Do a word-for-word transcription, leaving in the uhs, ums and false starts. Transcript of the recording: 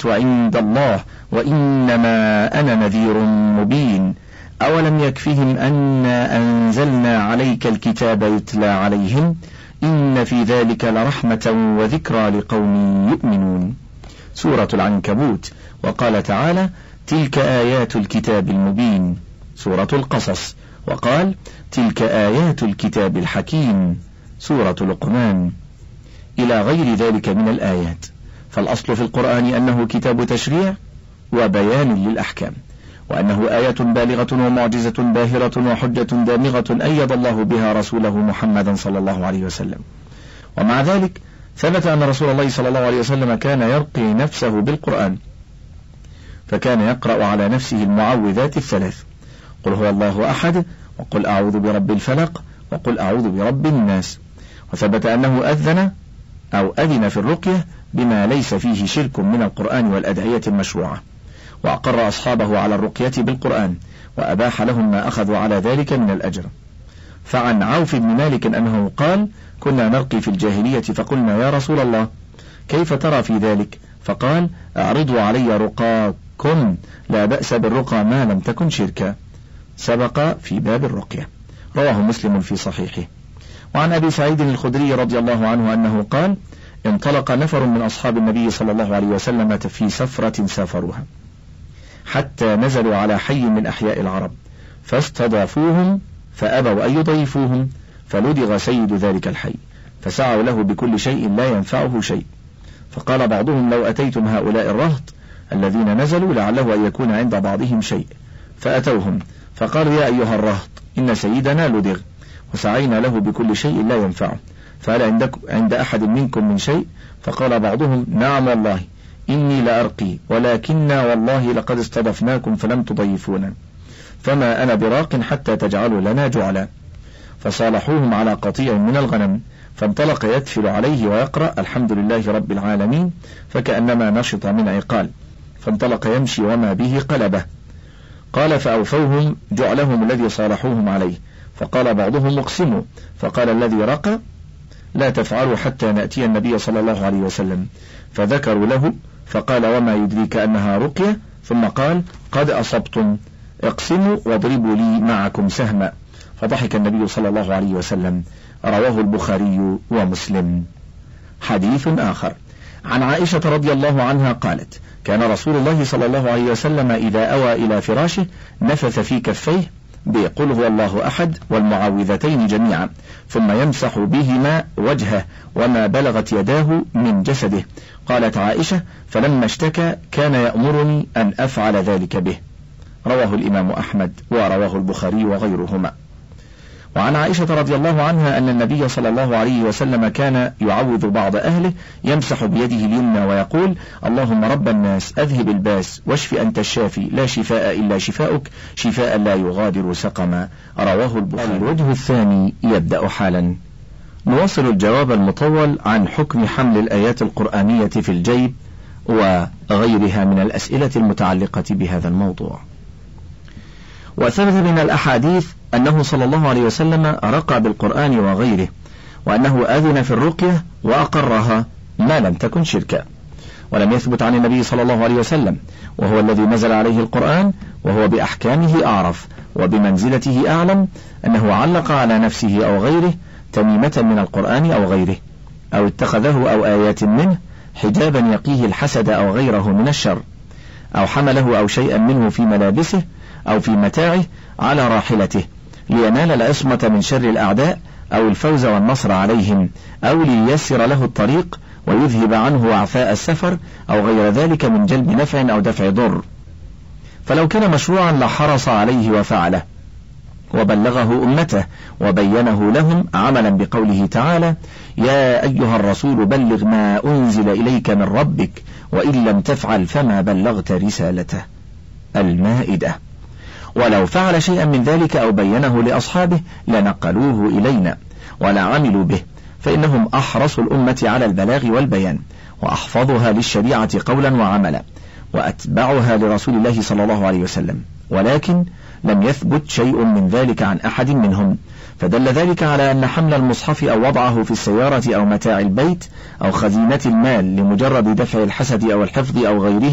البينات عند الله وإنما أنا نذير مبين أولم يكفهم أنا أنزلنا عليك الكتاب يتلى عليهم إن في ذلك لرحمة وذكرى لقوم يؤمنون. سورة العنكبوت. وقال تعالى تلك آيات الكتاب المبين. سورة القصص. وقال تلك آيات الكتاب الحكيم. سورة لقمان، إلى غير ذلك من الآيات. فالأصل في القرآن أنه كتاب تشريع وبيان للأحكام، وأنه آية بالغة ومعجزة باهرة وحجة دامغة أيد الله بها رسوله محمدا صلى الله عليه وسلم. ومع ذلك ثبت أن رسول الله صلى الله عليه وسلم كان يرقي نفسه بالقرآن، فكان يقرأ على نفسه المعوذات الثلاث: قل هو الله أحد، وقل أعوذ برب الفلق، وقل أعوذ برب الناس. وثبت أنه أذن أو أذن في الرقية بما ليس فيه شرك من القرآن والأدعية المشروعة، وأقر أصحابه على الرقية بالقرآن، وأباح لهم ما أخذوا على ذلك من الأجر. فعن عوف بن مالك أنه قال كنا نرقي في الجاهلية فقلنا يا رسول الله كيف ترى في ذلك؟ فقال أعرضوا علي رقاكم، لا بأس بالرقى ما لم تكن شركا. سبق في باب الرقية. رواه مسلم في صحيحه. وعن أبي سعيد الخدري رضي الله عنه أنه قال انطلق نفر من أصحاب النبي صلى الله عليه وسلم في سفرة سافروها حتى نزلوا على حي من أحياء العرب فاستضافوهم فأبوا أن يضيفوهم، فلدغ سيد ذلك الحي فسعوا له بكل شيء لا ينفعه شيء. فقال بعضهم لو أتيتم هؤلاء الرهط الذين نزلوا لعله أن يكون عند بعضهم شيء، فأتوهم فقالوا يا أيها الرهط إن سيدنا لدغ وسعينا له بكل شيء لا ينفعه، فهل عندك عند أحد منكم من شيء؟ فقال بعضهم نعم والله إني لأرقي، ولكننا والله لقد استضفناكم فلم تضيفونا، فما أنا براق حتى تجعلوا لنا جعلا. فصالحوهم على قطيع من الغنم، فانطلق يتفل عليه ويقرأ الحمد لله رب العالمين فكأنما نشط من عقال، فانطلق يمشي وما به قلبه. قال فأوفوهم جعلهم الذي صالحوهم عليه، فقال بعضهم اقسموا، فقال الذي رقى لا تفعلوا حتى نأتي النبي صلى الله عليه وسلم، فذكروا له فقال وما يدريك أنها رقية، ثم قال قد أصبتم اقسموا واضربوا لي معكم سهما، فضحك النبي صلى الله عليه وسلم. رواه البخاري ومسلم. حديث آخر عن عائشة رضي الله عنها قالت كان رسول الله صلى الله عليه وسلم إذا أوى إلى فراشه نفث في كفيه بقل هو الله أحد والمعوذتين جميعا، ثم يمسح بهما وجهه وما بلغت يداه من جسده. قالت عائشة فلما اشتكى كان يأمرني أن أفعل ذلك به. رواه الإمام أحمد ورواه البخاري وغيرهما. وعن عائشة رضي الله عنها أن النبي صلى الله عليه وسلم كان يعوذ بعض أهله يمسح بيده اليمنى ويقول اللهم رب الناس أذهب الباس واشف أنت الشافي لا شفاء إلا شفاؤك شفاء لا يغادر سقما. رواه البخاري. الوجه الثاني يبدأ حالا. نواصل الجواب المطول عن حكم حمل الآيات القرآنية في الجيب وغيرها من الأسئلة المتعلقة بهذا الموضوع. وثبت من الأحاديث أنه صلى الله عليه وسلم رقى بالقرآن وغيره، وأنه أذن في الرقية وأقرها ما لم تكن شركا. ولم يثبت عن النبي صلى الله عليه وسلم وهو الذي نزل عليه القرآن وهو بأحكامه أعرف وبمنزلته أعلم أنه علق على نفسه أو غيره تميمة من القرآن أو غيره، أو اتخذه أو آيات منه حجابا يقيه الحسد أو غيره من الشر، أو حمله أو شيئا منه في ملابسه أو في متاعه على راحلته لينال العصمة من شر الأعداء أو الفوز والنصر عليهم، أو لييسر له الطريق ويذهب عنه وعفاء السفر أو غير ذلك من جلب نفع أو دفع ضر. فلو كان مشروعا لحرص عليه وفعله وبلغه أمته وبينه لهم عملا بقوله تعالى يا أيها الرسول بلغ ما أنزل إليك من ربك وإن لم تفعل فما بلغت رسالته. المائدة. ولو فعل شيئا من ذلك أو بينه لأصحابه لنقلوه إلينا ولا عملوا به، فإنهم أحرص الأمة على البلاغ والبيان وأحفظها للشريعة قولا وعملا وأتبعها لرسول الله صلى الله عليه وسلم، ولكن لم يثبت شيء من ذلك عن أحد منهم، فدل ذلك على أن حمل المصحف أو وضعه في السيارة أو متاع البيت أو خزينة المال لمجرد دفع الحسد أو الحفظ أو غيره